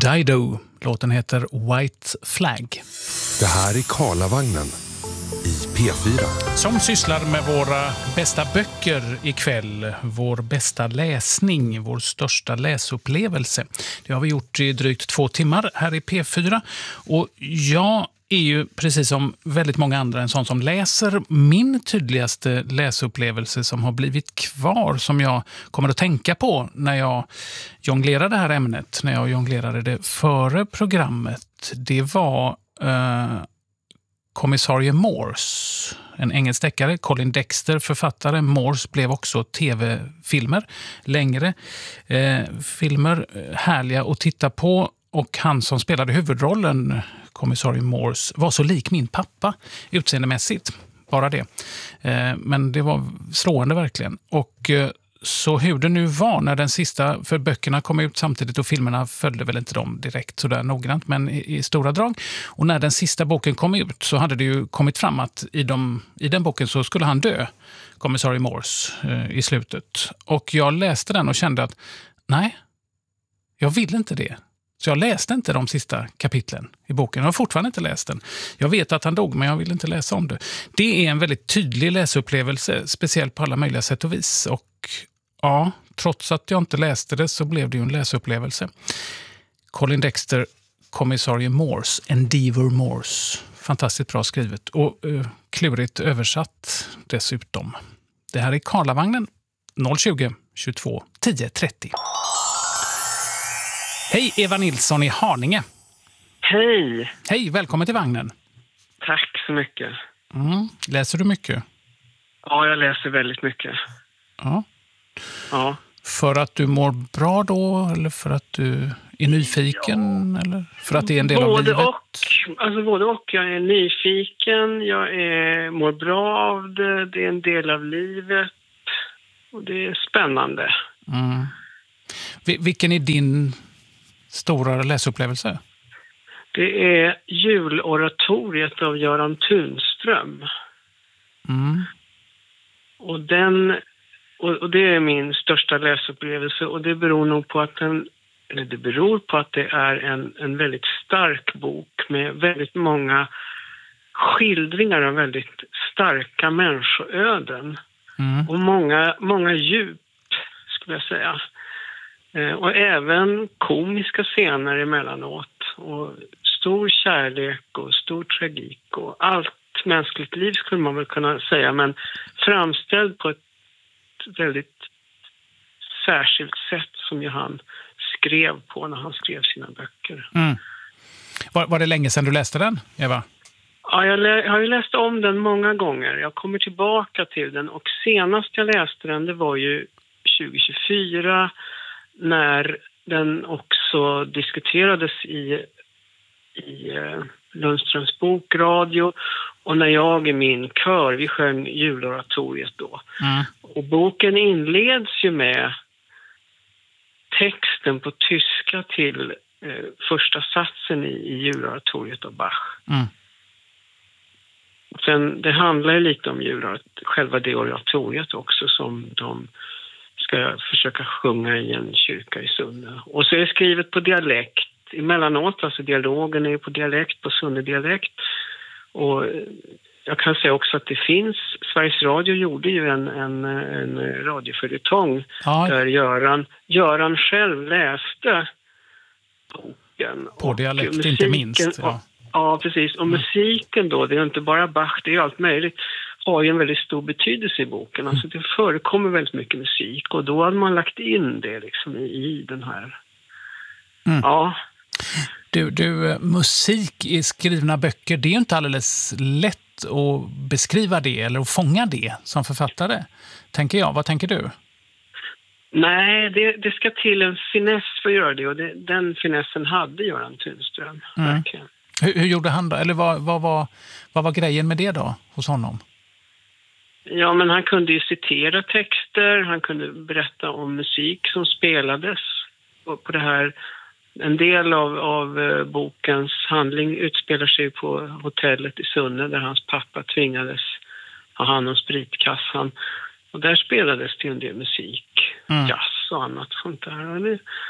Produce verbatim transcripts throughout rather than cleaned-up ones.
Dido. Låten heter White Flag. Det här är Karlavagnen i P fyra. Som sysslar med våra bästa böcker ikväll. Vår bästa läsning, vår största läsupplevelse. Det har vi gjort i drygt två timmar här i P fyra. Och jag är ju precis som väldigt många andra en sån som läser. Min tydligaste läsupplevelse som har blivit kvar, som jag kommer att tänka på när jag jonglerar det här ämnet, när jag jonglerade det före programmet, det var eh, Kommissarie Morse, en engelsk deckare. Colin Dexter, författare. Morse blev också tv-filmer, längre eh, filmer, härliga att titta på. Och han som spelade huvudrollen, kommissarie Morse, var så lik min pappa utseendemässigt. Bara det. Eh, men det var slående verkligen. Och eh, så hur det nu var när den sista, för böckerna kom ut samtidigt och filmerna följde väl inte dem direkt sådär noggrant, men i, i stora drag. Och när den sista boken kom ut så hade det ju kommit fram att i, de, i den boken så skulle han dö, kommissarie Morse, eh, i slutet. Och jag läste den och kände att nej, jag vill inte det. Så jag läste inte de sista kapitlen i boken. Jag har fortfarande inte läst den. Jag vet att han dog, men jag vill inte läsa om det. Det är en väldigt tydlig läsupplevelse, speciellt på alla möjliga sätt och vis. Och ja, trots att jag inte läste det så blev det ju en läsupplevelse. Colin Dexter, kommissarie Morse, Endeavour Morse. Fantastiskt bra skrivet och uh, klurigt översatt dessutom. Det här är Karlavagnen noll tjugo tjugotvå tio trettio. Hej, Eva Nilsson i Haninge. Hej. Hej, välkommen till vagnen. Tack så mycket. Mm. Läser du mycket? Ja, jag läser väldigt mycket. Ja. Ja. För att du mår bra då, eller för att du är nyfiken, ja. Eller för att det är en del både av livet? Och, alltså både och. Jag är nyfiken, jag är, mår bra av det, det är en del av livet och det är spännande. Mm. Vilken är din stora läsupplevelse? Det är juloratoriet av Göran Tunström. Mm. Och den och, och det är min största läsupplevelse, och det beror nog på att den eller det beror på att det är en en väldigt stark bok med väldigt många skildringar av väldigt starka människoöden. Mm. Och många många djup, skulle jag säga. Och även komiska scener emellanåt. Och stor kärlek och stor tragik och allt mänskligt liv skulle man väl kunna säga. Men framställd på ett väldigt särskilt sätt som ju han skrev på när han skrev sina böcker. Mm. Var, var det länge sedan du läste den, Eva? Ja, jag, lä- jag har ju läst om den många gånger. Jag kommer tillbaka till den. Och senast jag läste den, det var ju tjugo tjugofyra, när den också diskuterades i, i eh, Lundströms bokradio, och när jag i min kör, vi sjöng juloratoriet då. Mm. Och boken inleds ju med texten på tyska till eh, första satsen i, i juloratoriet av Bach. Mm. Sen, det handlar ju lite om juloratoriet, själva det oratoriet också, som de ska försöka sjunga i en kyrka i Sunne. Och så är det skrivet på dialekt emellanåt, alltså dialogen är på dialekt, på Sunne-dialekt. Och jag kan säga också att det finns, Sveriges Radio gjorde ju en, en, en radioföljetong ja. där Göran, Göran själv läste boken. På dialekt, musiken, inte minst. Ja, och, ja precis. Och mm. musiken då, det är inte bara Bach, det är allt möjligt, har ju en väldigt stor betydelse i boken. Alltså det förekommer väldigt mycket musik, och då hade man lagt in det liksom i, i den här. Mm. Ja. Du, du, musik i skrivna böcker, det är ju inte alldeles lätt att beskriva det eller att fånga det som författare, tänker jag. Vad tänker du? Nej, det, det ska till en finess för att göra det, och det, den finessen hade Göran Tunström. Mm. Verkligen. Hur, hur gjorde han då? Eller vad, vad, var, vad var grejen med det då hos honom? Ja, men han kunde ju citera texter, han kunde berätta om musik som spelades. Och på det här, en del av, av bokens handling utspelar sig på hotellet i Sunne, där hans pappa tvingades ha hand om spritkassan. Och där spelades det en del musik, mm. jazz och annat sånt där.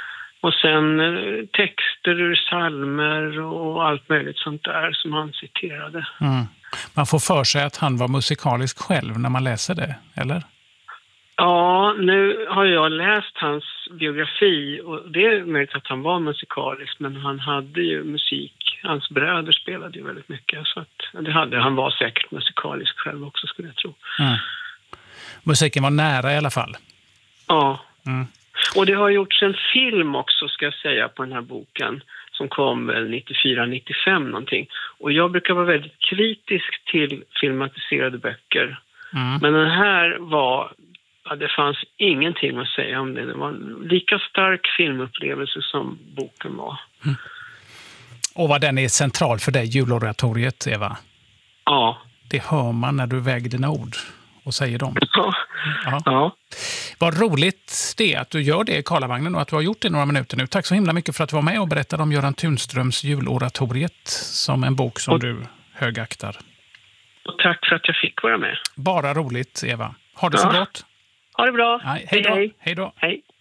Och sen eh, texter ur psalmer och allt möjligt sånt där som han citerade. Mm. Man får för sig att han var musikalisk själv när man läser det, eller? Ja, nu har jag läst hans biografi och det är möjligt att han var musikalisk, men han hade ju musik. Hans bröder spelade ju väldigt mycket, så att det hade han var säkert musikalisk själv också, skulle jag tro. Mm. Musiken var nära i alla fall. Ja. Mm. Och det har gjorts en film också, ska jag säga, på den här boken som kom nittiofyra nittiofem någonting. Och jag brukar vara väldigt kritisk till filmatiserade böcker. Mm. Men den här var, ja, det fanns ingenting att säga om det. Det var en lika stark filmupplevelse som boken var. Mm. Och vad den är central för dig, juloratoriet, Eva? Ja. Det hör man när du väger dina ord och säger dem. Ja. Ja. Ja. Vad roligt det är att du gör det i Karlavagnen och att du har gjort det i några minuter nu. Tack så himla mycket för att du var med och berättade om Göran Tunströms juloratoriet som en bok som och, du högaktar. Och tack för att jag fick vara med. Bara roligt, Eva. Ha det så Ja. gott. Ha det bra. Nej, hej då. Hej. Hej då. Hej.